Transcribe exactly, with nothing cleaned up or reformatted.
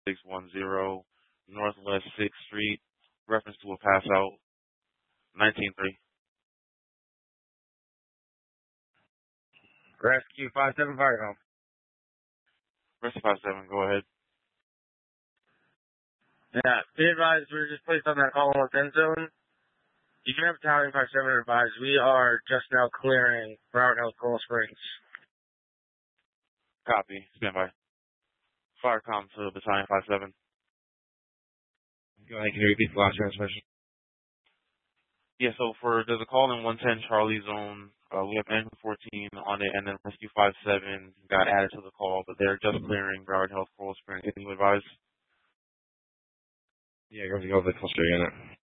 six one zero Northwest sixth Street, reference to a pass out, nineteen three. Rescue five seven Fire Home. Rescue five seven, go ahead. Yeah, be advised, we were just placed on that call on ten zone. You can have Battalion five seven advised. We are just now clearing Broward Health Coral Springs. Copy. Stand by. Fire comm to Battalion five seven. Go ahead, can you repeat the last transmission? Yeah, so for, there's a call in one ten Charlie Zone. Uh, we have N fourteen on it, and then Rescue five seven got added to the call, but they're just clearing Broward Health Coral Springs. Can you advise? Yeah, go to the cluster unit.